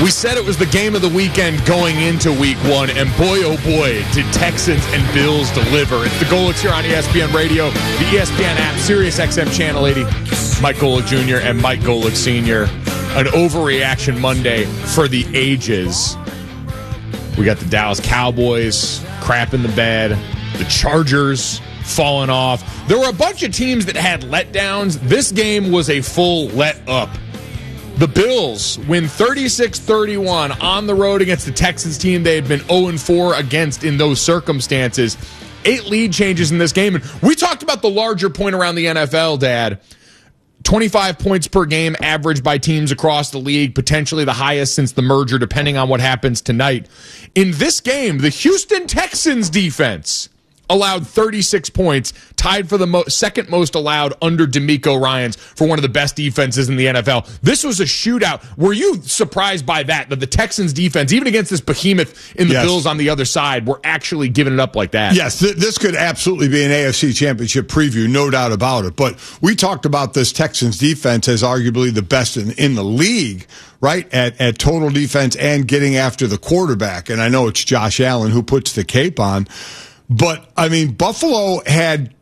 We said it was the game of the weekend going into week one, and boy, oh boy, did Texans and Bills deliver. It's the Golics here on ESPN Radio, the ESPN app, Sirius XM Channel 80. Mike Golic Jr. and Mike Golic Sr. An overreaction Monday for the ages. We got the Dallas Cowboys crap in the bed, the Chargers falling off. There were a bunch of teams that had letdowns. This game was a full let up. The Bills win 36-31 on the road against the Texans team they had been 0-4 against in those circumstances. 8 lead changes in this game. And we talked about the larger point around the NFL, Dad. 25 points per game averaged by teams across the league, potentially the highest since the merger, depending on what happens tonight. In this game, the Houston Texans defense allowed 36 points, tied for the second most allowed under DeMeco Ryans for one of the best defenses in the NFL. This was a shootout. Were you surprised by that the Texans defense, even against this behemoth in the Bills on the other side, were actually giving it up like that? Yes, this could absolutely be an AFC Championship preview, no doubt about it. But we talked about this Texans defense as arguably the best in the league, right, at total defense and getting after the quarterback. And I know it's Josh Allen who puts the cape on. But, I mean, Buffalo had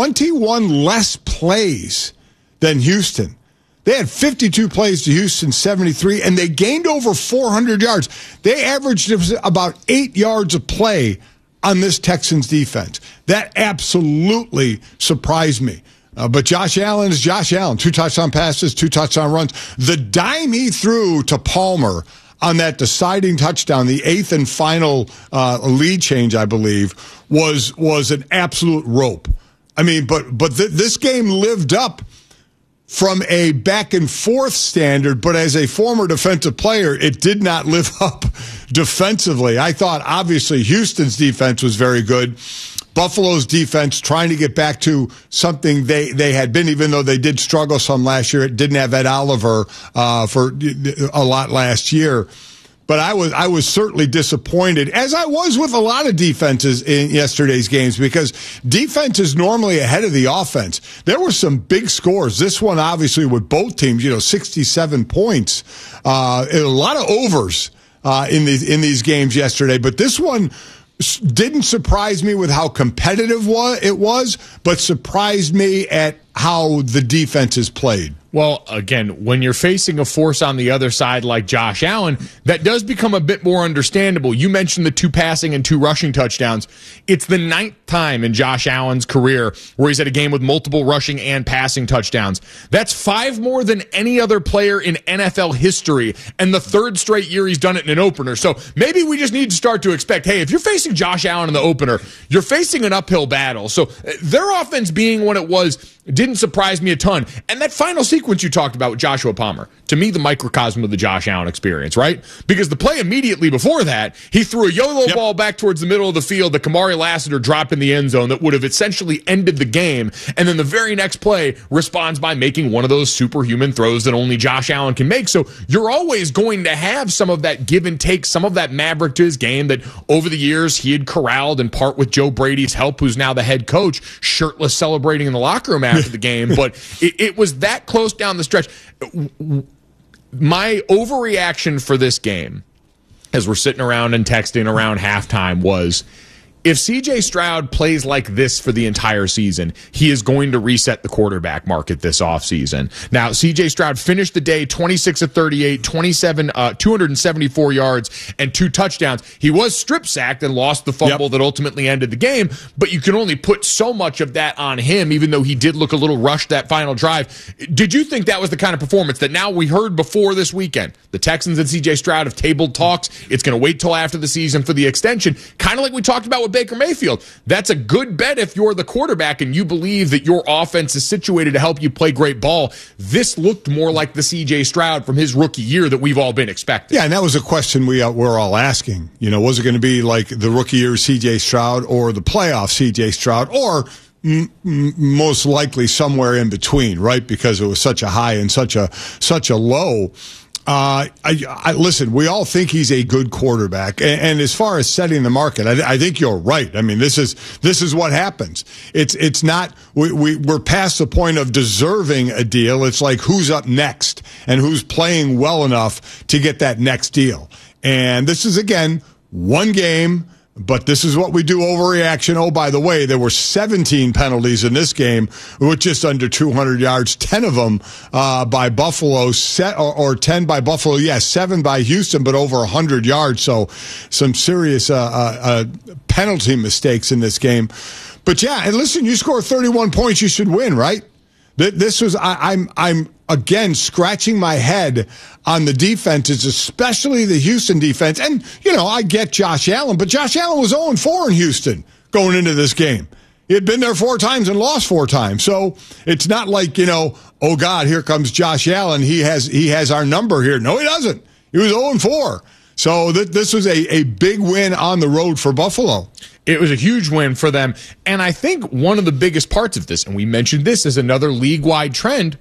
21 less plays than Houston. They had 52 plays to Houston's 73, and they gained over 400 yards. They averaged about 8 yards a play on this Texans defense. That absolutely surprised me. But Josh Allen is Josh Allen. 2 touchdown passes, 2 touchdown runs. The dime he threw to Palmer on that deciding touchdown, the 8th and final lead change, I believe, was an absolute rope. I mean, but this game lived up from a back and forth standard, but as a former defensive player, it did not live up defensively. I thought, obviously, Houston's defense was very good. Buffalo's defense trying to get back to something they had been, even though they did struggle some last year. It didn't have Ed Oliver for a lot last year. But I was certainly disappointed, as I was with a lot of defenses in yesterday's games, because defense is normally ahead of the offense. There were some big scores. This one, obviously, with both teams, 67 points. A lot of overs in these games yesterday. But this one didn't surprise me with how competitive it was, but surprised me at how the defense is played. Well, again, when you're facing a force on the other side like Josh Allen, that does become a bit more understandable. You mentioned the 2 passing and 2 rushing touchdowns. It's the 9th time in Josh Allen's career where he's had a game with multiple rushing and passing touchdowns. That's 5 more than any other player in NFL history, and the 3rd straight year he's done it in an opener. So maybe we just need to start to expect, hey, if you're facing Josh Allen in the opener, you're facing an uphill battle. So their offense being what it was didn't surprise me a ton. And that final sequence you talked about with Joshua Palmer, to me, the microcosm of the Josh Allen experience, right? Because the play immediately before that, he threw a YOLO ball back towards the middle of the field that Kamari Lassiter dropped in the end zone that would have essentially ended the game. And then the very next play responds by making one of those superhuman throws that only Josh Allen can make. So you're always going to have some of that give and take, some of that maverick to his game that over the years he had corralled, in part with Joe Brady's help, who's now the head coach, shirtless celebrating in the locker room after the game. But it was that close down the stretch. My overreaction for this game, as we're sitting around and texting around halftime, was if C.J. Stroud plays like this for the entire season, he is going to reset the quarterback market this offseason. Now, C.J. Stroud finished the day 26 of 38, 274 yards, and 2 touchdowns. He was strip sacked and lost the fumble that ultimately ended the game, but you can only put so much of that on him, even though he did look a little rushed that final drive. Did you think that was the kind of performance that now we heard before this weekend? The Texans and C.J. Stroud have tabled talks. It's going to wait till after the season for the extension, kind of like we talked about with Baker Mayfield. That's a good bet if you're the quarterback and you believe that your offense is situated to help you play great ball. This looked more like the C.J. Stroud from his rookie year that we've all been expecting. Yeah, and that was a question we're all asking. Was it going to be like the rookie year C.J. Stroud or the playoff C.J. Stroud, or most likely somewhere in between, right? Because it was such a high and such a low. Listen, we all think he's a good quarterback, and as far as setting the market, I think you're right. I mean, this is what happens. It's not we're past the point of deserving a deal. It's like who's up next and who's playing well enough to get that next deal. And this is again one game. But this is what we do, overreaction. Oh, by the way, there were 17 penalties in this game with just under 200 yards, 10 of them by Buffalo, or 10 by Buffalo, 7 by Houston, but over 100 yards. So some serious penalty mistakes in this game. But yeah, and listen, you score 31 points, you should win, right? This was, I'm again scratching my head on the defenses, especially the Houston defense. And, I get Josh Allen, but Josh Allen was 0-4 in Houston going into this game. He had been there 4 times and lost 4 times. So it's not like, oh God, here comes Josh Allen. He has our number here. No, he doesn't. He was 0-4. So this was a big win on the road for Buffalo. It was a huge win for them. And I think one of the biggest parts of this, and we mentioned this as another league-wide trend,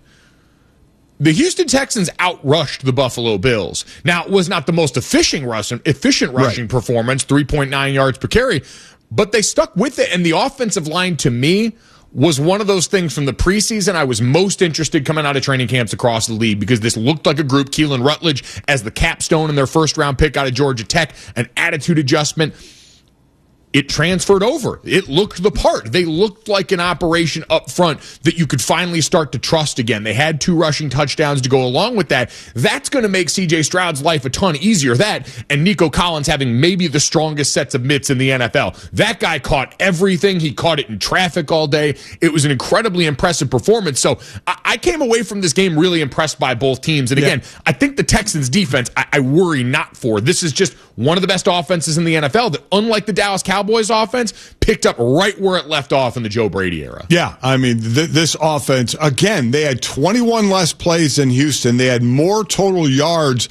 the Houston Texans outrushed the Buffalo Bills. Now, it was not the most efficient rushing performance, 3.9 yards per carry, but they stuck with it. And the offensive line, to me, was one of those things from the preseason I was most interested coming out of training camps across the league, because this looked like a group. Keelan Rutledge as the capstone in their first-round pick out of Georgia Tech, an attitude adjustment. It transferred over. It looked the part. They looked like an operation up front that you could finally start to trust again. They had 2 rushing touchdowns to go along with that. That's going to make C.J. Stroud's life a ton easier. That and Nico Collins having maybe the strongest sets of mitts in the NFL. That guy caught everything. He caught it in traffic all day. It was an incredibly impressive performance. So I came away from this game really impressed by both teams. And again, I think the Texans defense, I worry not for. This is just one of the best offenses in the NFL that, unlike the Dallas Cowboys offense, picked up right where it left off in the Joe Brady era. Yeah, I mean, this offense, again, they had 21 less plays than Houston. They had more total yards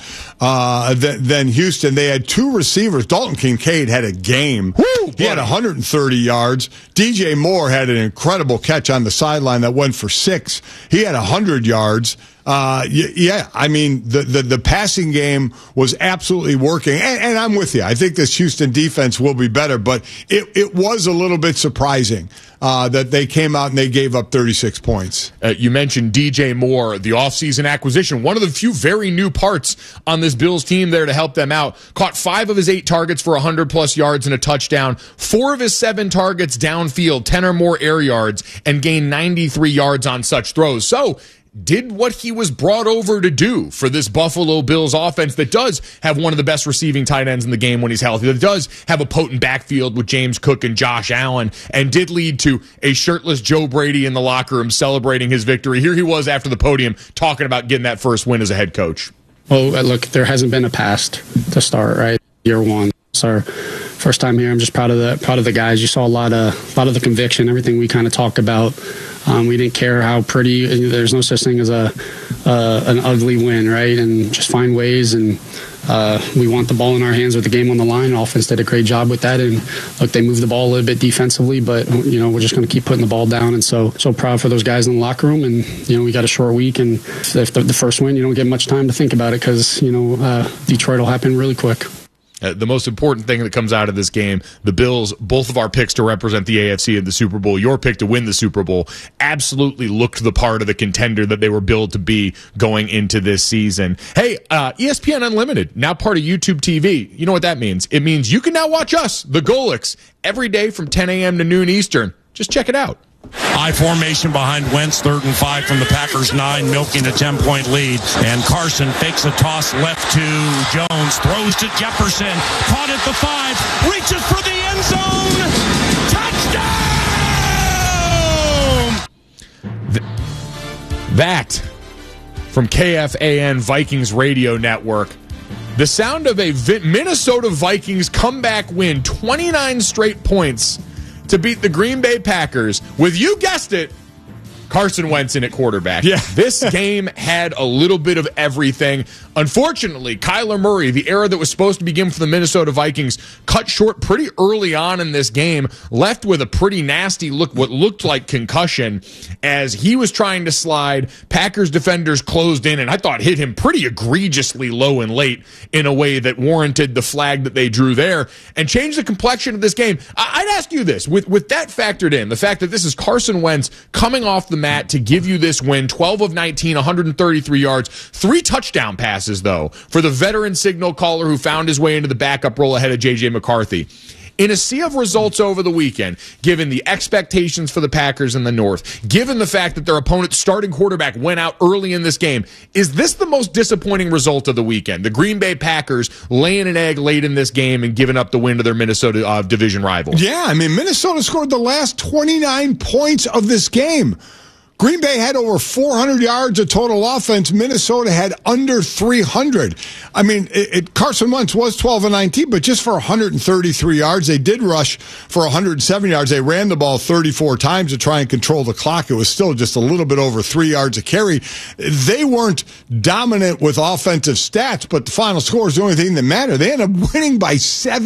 than Houston. They had 2 receivers. Dalton Kincaid had a game. He had 130 yards. DJ Moore had an incredible catch on the sideline that went for 6. He had 100 yards. I mean, the passing game was absolutely working, and I'm with you. I think this Houston defense will be better, but it was a little bit surprising that they came out and they gave up 36 points. You mentioned DJ Moore, the offseason acquisition, one of the few very new parts on this Bills team there to help them out. Caught 5 of his 8 targets for 100-plus yards and a touchdown, 4 of his 7 targets downfield, 10 or more air yards, and gained 93 yards on such throws. So, did what he was brought over to do for this Buffalo Bills offense that does have one of the best receiving tight ends in the game when he's healthy, that does have a potent backfield with James Cook and Josh Allen, and did lead to a shirtless Joe Brady in the locker room celebrating his victory. Here he was after the podium talking about getting that first win as a head coach. Well, look, there hasn't been a past to start, right? Year 1. It's our first time here. I'm just proud of the guys. You saw a lot of the conviction, everything we kind of talked about. We didn't care how pretty. There's no such thing as an ugly win, right? And just find ways. And we want the ball in our hands with the game on the line. Offense did a great job with that. And look, they moved the ball a little bit defensively, but we're just going to keep putting the ball down. And so proud for those guys in the locker room. And we got a short week, and if the first win, you don't get much time to think about it, because Detroit will happen really quick. The most important thing that comes out of this game, the Bills, both of our picks to represent the AFC in the Super Bowl, your pick to win the Super Bowl, absolutely looked the part of the contender that they were billed to be going into this season. Hey, ESPN Unlimited, now part of YouTube TV. You know what that means? It means you can now watch us, the Golics, every day from 10 a.m. to noon Eastern. Just check it out. I formation behind Wentz, 3rd and 5 from the Packers 9, milking a 10-point lead. And Carson fakes a toss left to Jones, throws to Jefferson, caught at the 5, reaches for the end zone, touchdown! That from KFAN Vikings Radio Network. The sound of a Minnesota Vikings comeback win, 29 straight points to beat the Green Bay Packers with, you guessed it, Carson Wentz in at quarterback. Yeah. This game had a little bit of everything. Unfortunately, Kyler Murray, the era that was supposed to begin for the Minnesota Vikings, cut short pretty early on in this game, left with a pretty nasty what looked like concussion as he was trying to slide. Packers defenders closed in and I thought hit him pretty egregiously low and late in a way that warranted the flag that they drew there and changed the complexion of this game. I'd ask you this, with that factored in, the fact that this is Carson Wentz coming off the mat to give you this win, 12 of 19, 133 yards, 3 touchdown passes, though, for the veteran signal caller who found his way into the backup role ahead of J.J. McCarthy. In a sea of results over the weekend, given the expectations for the Packers in the North, given the fact that their opponent's starting quarterback went out early in this game, is this the most disappointing result of the weekend? The Green Bay Packers laying an egg late in this game and giving up the win to their Minnesota division rival. Yeah, I mean, Minnesota scored the last 29 points of this game. Green Bay had over 400 yards of total offense. Minnesota had under 300. I mean, Carson Wentz was 12 of 19, but just for 133 yards. They did rush for 107 yards. They ran the ball 34 times to try and control the clock. It was still just a little bit over 3 yards a carry. They weren't dominant with offensive stats, but the final score is the only thing that mattered. They ended up winning by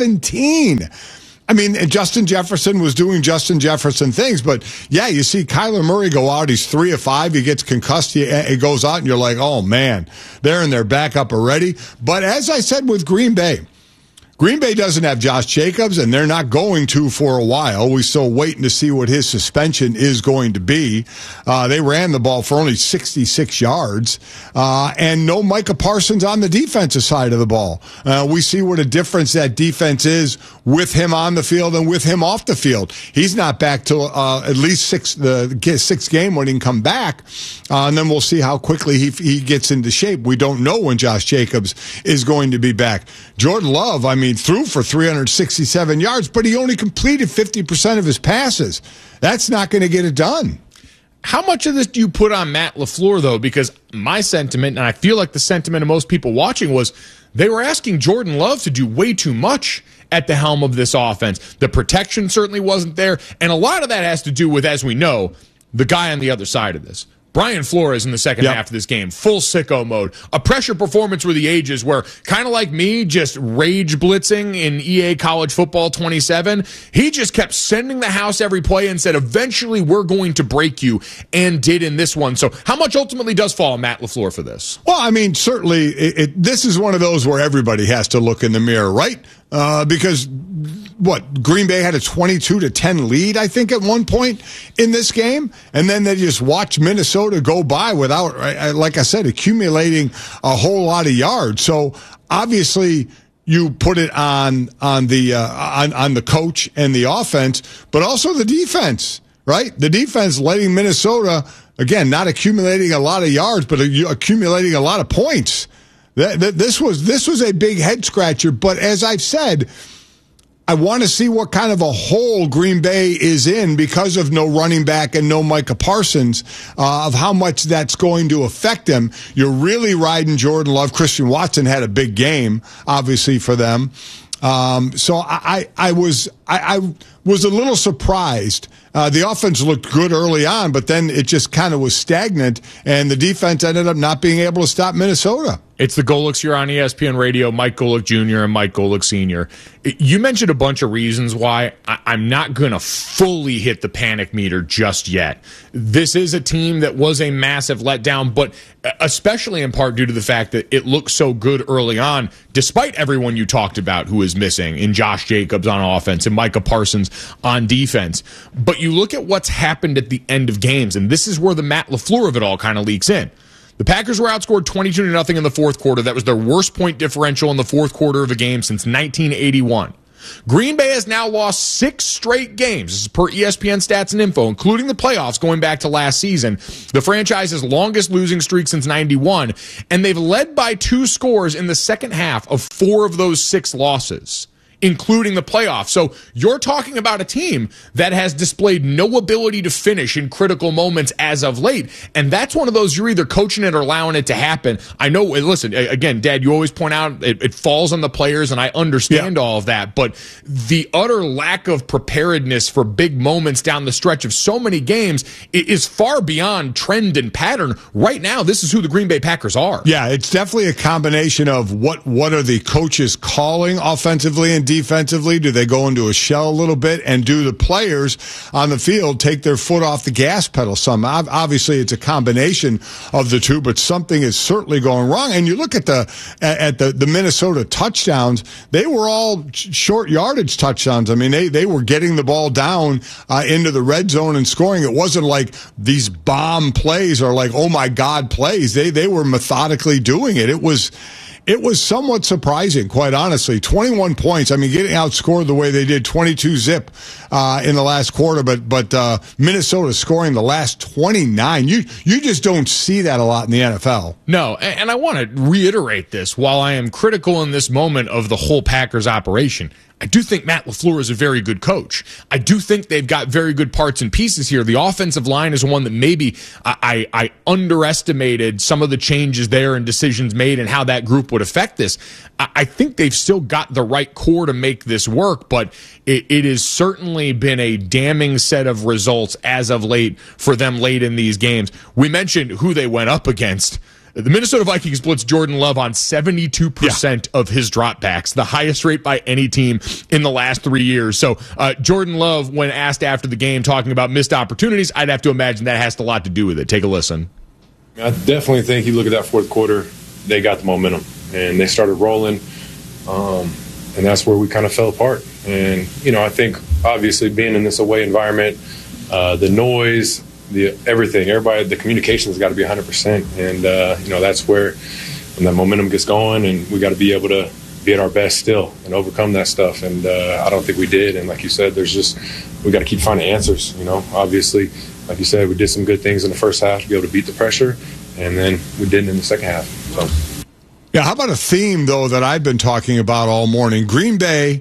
17. I mean, Justin Jefferson was doing Justin Jefferson things, but yeah, you see Kyler Murray go out. He's 3 of 5. He gets concussed. He goes out, and you're like, oh man, they're in their backup already. But as I said with Green Bay doesn't have Josh Jacobs, and they're not going to for a while. We're still waiting to see what his suspension is going to be. They ran the ball for only 66 yards, and no Micah Parsons on the defensive side of the ball. We see what a difference that defense is with him on the field and with him off the field. He's not back till at least the sixth game when he can come back, and then we'll see how quickly he gets into shape. We don't know when Josh Jacobs is going to be back. Jordan Love, I mean, threw for 367 yards, but he only completed 50% of his passes. That's not going to get it done. How much of this do you put on Matt LaFleur, though? Because my sentiment, and I feel like the sentiment of most people watching, was they were asking Jordan Love to do way too much at the helm of this offense. The protection certainly wasn't there, and a lot of that has to do with, as we know, the guy on the other side of this. Brian Flores in the second half of this game, full sicko mode. A pressure performance with the ages where, kind of like me, just rage blitzing in EA College Football 27, he just kept sending the house every play and said, eventually we're going to break you, and did in this one. So how much ultimately does fall on Matt LaFleur for this? Well, I mean, certainly this is one of those where everybody has to look in the mirror, right? Because Green Bay had a 22-10 lead, I think, at one point in this game, and then they just watched Minnesota go by without, like I said, accumulating a whole lot of yards. So obviously, you put it on the coach and the offense, but also the defense, right? The defense letting Minnesota, again, not accumulating a lot of yards, but accumulating a lot of points. This was a big head scratcher, but as I've said, I want to see what kind of a hole Green Bay is in because of no running back and no Micah Parsons, of how much that's going to affect them. You're really riding Jordan Love. Christian Watson had a big game, obviously, for them. So I was a little surprised. The offense looked good early on, but then it just kind of was stagnant, and the defense ended up not being able to stop Minnesota. It's the Golics here on ESPN Radio, Mike Golic Jr. and Mike Golic Sr. You mentioned a bunch of reasons why I'm not going to fully hit the panic meter just yet. This is a team that was a massive letdown, but especially in part due to the fact that it looked so good early on, despite everyone you talked about who is missing in Josh Jacobs on offense and Micah Parsons on defense. But you look at what's happened at the end of games, and this is where the Matt LaFleur of it all kind of leaks in. The Packers were outscored 22-0 in the fourth quarter. That was their worst point differential in the fourth quarter of a game since 1981. Green Bay has now lost 6 straight games. This is per ESPN Stats and Info, including the playoffs going back to last season. The franchise's longest losing streak since 91, and they've led by 2 scores in the second half of 4 of those 6 losses. including the playoffs. So you're talking about a team that has displayed no ability to finish in critical moments as of late. And that's one of those, you're either coaching it or allowing it to happen. I know, listen, again, Dad, you always point out it falls on the players, and I understand all of that. But the utter lack of preparedness for big moments down the stretch of so many games is far beyond trend and pattern. Right now, this is who the Green Bay Packers are. Yeah, it's definitely a combination of what are the coaches calling offensively and defensively? Do they go into a shell a little bit? And do the players on the field take their foot off the gas pedal some? Obviously, it's a combination of the two, but something is certainly going wrong. And you look at the Minnesota touchdowns, they were all short yardage touchdowns. I mean, they were getting the ball down into the red zone and scoring. It wasn't like these bomb plays or like, oh my God, plays. They were methodically doing it. It was somewhat surprising, quite honestly. 21 points. I mean, getting outscored the way they did, 22-zip in the last quarter, but Minnesota scoring the last 29. You just don't see that a lot in the NFL. No, and I want to reiterate this. While I am critical in this moment of the whole Packers operation, I do think Matt LaFleur is a very good coach. I do think they've got very good parts and pieces here. The offensive line is one that maybe I underestimated some of the changes there and decisions made and how that group would affect this. I think they've still got the right core to make this work, but it has certainly been a damning set of results as of late for them late in these games. We mentioned who they went up against. The Minnesota Vikings blitz Jordan Love on 72% of his dropbacks, the highest rate by any team in the last 3 years. So Jordan Love, when asked after the game, talking about missed opportunities, I'd have to imagine that has a lot to do with it. Take a listen. I definitely think you look at that fourth quarter, they got the momentum, and they started rolling, and that's where we kind of fell apart. And, I think, obviously, being in this away environment, the noise, everybody, the communication's got to be 100%, and that's where when that momentum gets going, and we got to be able to be at our best still and overcome that stuff. And I don't think we did. And like you said, we got to keep finding answers. Obviously, like you said, we did some good things in the first half to be able to beat the pressure, and then we didn't in the second half. So, yeah, how about a theme though that I've been talking about all morning? Green Bay,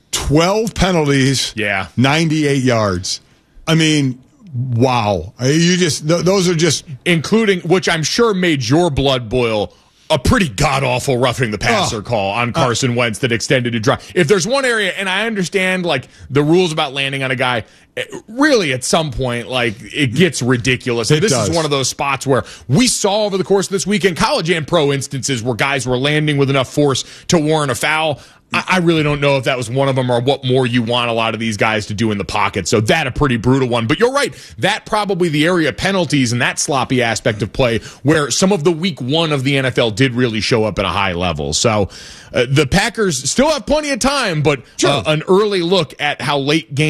12 penalties, 98 yards. I mean, wow. Those are just... Including, which I'm sure made your blood boil, a pretty god-awful roughing the passer call on Carson Wentz that extended a drive. If there's one area, and I understand, the rules about landing on a guy, really at some point, it gets ridiculous. And this is one of those spots where we saw over the course of this weekend, college and pro instances where guys were landing with enough force to warrant a foul. I really don't know if that was one of them or what more you want a lot of these guys to do in the pocket. So that a pretty brutal one. But you're right. That probably the area of penalties and that sloppy aspect of play where some of the week one of the NFL did really show up at a high level. So the Packers still have plenty of time, but an early look at how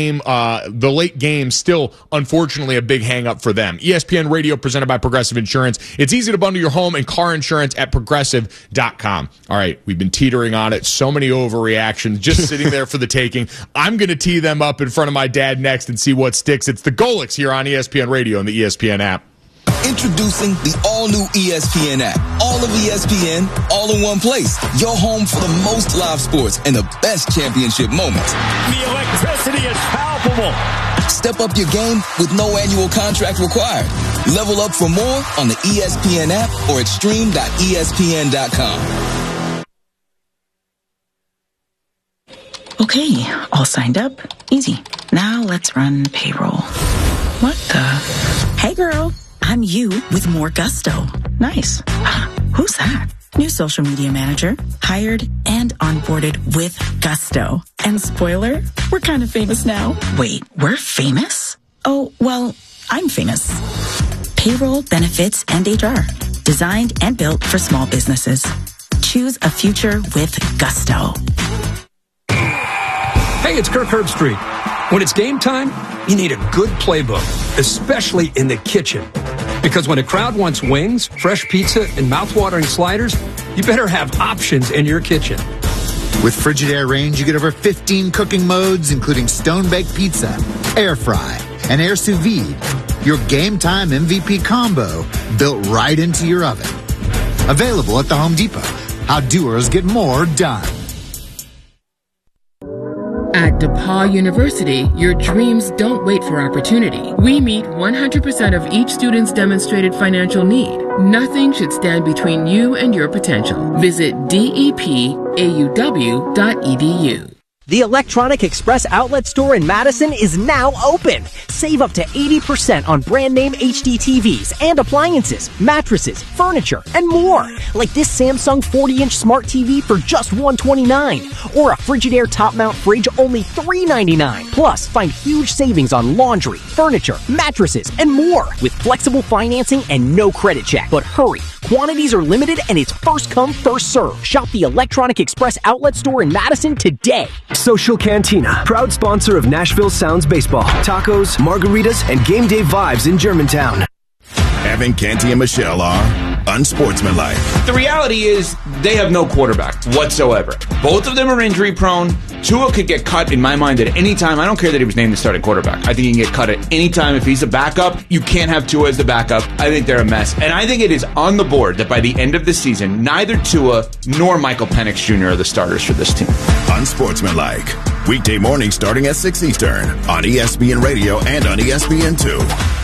the late game still, unfortunately, a big hang up for them. ESPN Radio presented by Progressive Insurance. It's easy to bundle your home and car insurance at Progressive.com. All right, we've been teetering on it. So many overreactions just sitting there for the taking. I'm going to tee them up in front of my dad next and see what sticks. It's the Golics here on ESPN Radio and the ESPN app. Introducing the all-new ESPN app. All of ESPN, all in one place. Your home for the most live sports and the best championship moments. The electricity is palpable. Step up your game with no annual contract required. Level up for more on the ESPN app or at stream.espn.com. Okay, all signed up. Easy. Now let's run payroll. What the? Hey girl, I'm you with more gusto. Nice. Who's that? New social media manager, hired and onboarded with gusto. And spoiler, we're kind of famous now. Wait, we're famous? Oh, well, I'm famous. Payroll, benefits, and HR. Designed and built for small businesses. Choose a future with gusto. Hey, it's Kirk Herbstreit. When it's game time, you need a good playbook, especially in the kitchen. Because when a crowd wants wings, fresh pizza, and mouthwatering sliders, you better have options in your kitchen. With Frigidaire Range, you get over 15 cooking modes, including stone-baked pizza, air fry, and air sous vide. Your game time MVP combo built right into your oven. Available at the Home Depot. How doers get more done. At DePaul University, your dreams don't wait for opportunity. We meet 100% of each student's demonstrated financial need. Nothing should stand between you and your potential. Visit depauw.edu. The Electronic Express outlet store in Madison is now open. Save up to 80% on brand name HD TVs and appliances, mattresses, furniture, and more. Like this Samsung 40-inch smart TV for just $129. Or a Frigidaire top mount fridge only $399. Plus, find huge savings on laundry, furniture, mattresses, and more. With flexible financing and no credit check. But hurry, quantities are limited and it's first come, first serve. Shop the Electronic Express outlet store in Madison today. Social Cantina, proud sponsor of Nashville Sounds Baseball, tacos, margaritas, and game day vibes in Germantown. Evan, Canty, and Michelle are unsportsmanlike. The reality is they have no quarterback whatsoever. Both of them are injury prone. Tua could get cut, in my mind, at any time. I don't care that he was named the starting quarterback. I think he can get cut at any time. If he's a backup, you can't have Tua as the backup. I think they're a mess. And I think it is on the board that by the end of the season, neither Tua nor Michael Penix Jr. are the starters for this team. Unsportsmanlike. Weekday morning starting at 6 Eastern on ESPN Radio and on ESPN2.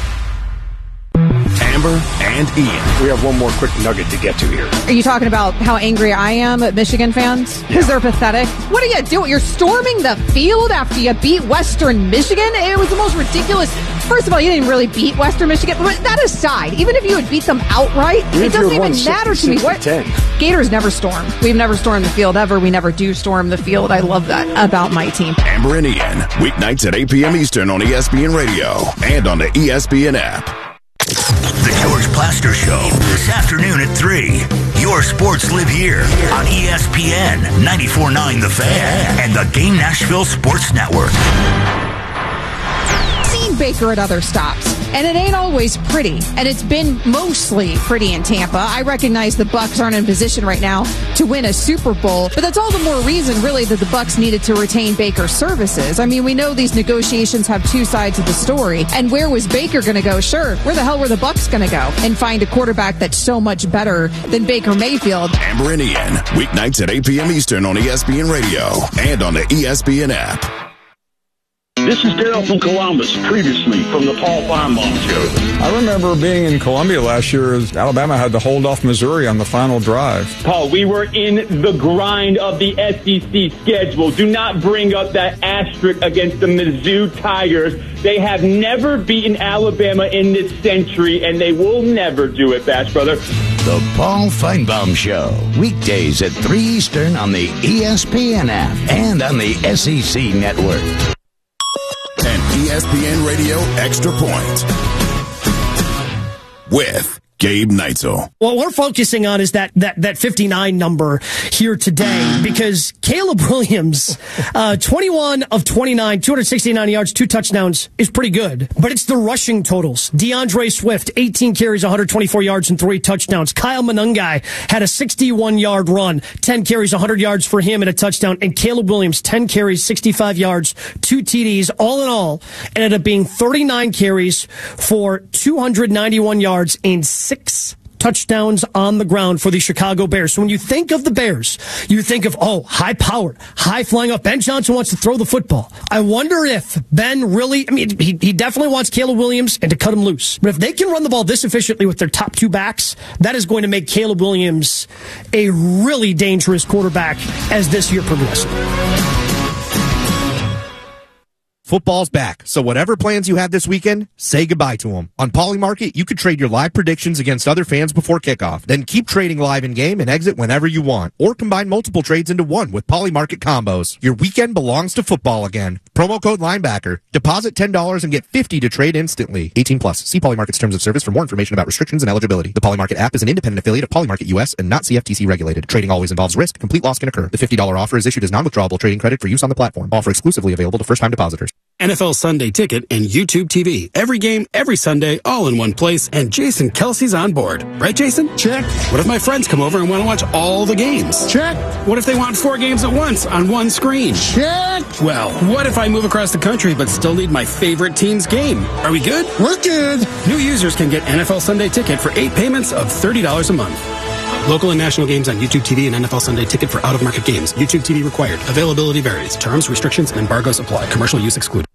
Amber and Ian. We have one more quick nugget to get to here. Are you talking about how angry I am at Michigan fans? Because they're pathetic. What are you doing? You're storming the field after you beat Western Michigan? It was the most ridiculous. First of all, you didn't really beat Western Michigan. But that aside, even if you had beat them outright, it doesn't even matter to me. What? Gators never storm. We've never stormed the field ever. We never do storm the field. I love that about my team. Amber and Ian. Weeknights at 8 p.m. Eastern on ESPN Radio and on the ESPN app. The George Plaster Show, this afternoon at 3. Your sports live here on ESPN 94.9 The Fan and the Game Nashville Sports Network. Seen Baker at other stops, and it ain't always pretty, and it's been mostly pretty in Tampa. I recognize the Bucs aren't in position right now to win a Super Bowl, but that's all the more reason, really, that the Bucs needed to retain Baker's services. I mean, we know these negotiations have two sides of the story, and where was Baker going to go? Sure, where the hell were the Bucs going to go and find a quarterback that's so much better than Baker Mayfield? Amber and Ian, weeknights at 8 p.m. Eastern on ESPN Radio and on the ESPN app. This is Dale from Columbus, previously from the Paul Feinbaum Show. I remember being in Columbia last year as Alabama had to hold off Missouri on the final drive. Paul, we were in the grind of the SEC schedule. Do not bring up that asterisk against the Mizzou Tigers. They have never beaten Alabama in this century, and they will never do it, Bash Brother. The Paul Feinbaum Show, weekdays at 3 Eastern on the ESPN app and on the SEC Network. An ESPN Radio Extra Point with Gabe Neitzel. What we're focusing on is that 59 number here today because Caleb Williams, 21 of 29, 269 yards, 2 touchdowns is pretty good. But it's the rushing totals. DeAndre Swift, 18 carries, 124 yards, and 3 touchdowns. Kyle Monangai had a 61-yard run, 10 carries, 100 yards for him and a touchdown. And Caleb Williams, 10 carries, 65 yards, 2 TDs. All in all, ended up being 39 carries for 291 yards and 6 touchdowns on the ground for the Chicago Bears. So when you think of the Bears, you think of, high-powered, high-flying up. Ben Johnson wants to throw the football. I wonder if Ben really, he definitely wants Caleb Williams and to cut him loose. But if they can run the ball this efficiently with their top 2 backs, that is going to make Caleb Williams a really dangerous quarterback as this year progresses. Football's back, so whatever plans you had this weekend, say goodbye to them. On Polymarket, you could trade your live predictions against other fans before kickoff. Then keep trading live in-game and exit whenever you want. Or combine multiple trades into one with Polymarket combos. Your weekend belongs to football again. Promo code linebacker. Deposit $10 and get $50 to trade instantly. 18 plus. See Polymarket's terms of service for more information about restrictions and eligibility. The Polymarket app is an independent affiliate of Polymarket US and not CFTC regulated. Trading always involves risk. Complete loss can occur. The $50 offer is issued as non-withdrawable trading credit for use on the platform. Offer exclusively available to first-time depositors. NFL Sunday Ticket and YouTube TV. Every game, every Sunday, all in one place, and Jason Kelsey's on board. Right, Jason? Check. What if my friends come over and want to watch all the games? Check. What if they want 4 games at once on one screen? Check. Well, what if I move across the country but still need my favorite team's game? Are we good? We're good. New users can get NFL Sunday Ticket for 8 payments of $30 a month. Local and national games on YouTube TV and NFL Sunday Ticket for out-of-market games. YouTube TV required. Availability varies. Terms, restrictions, and embargoes apply. Commercial use excluded.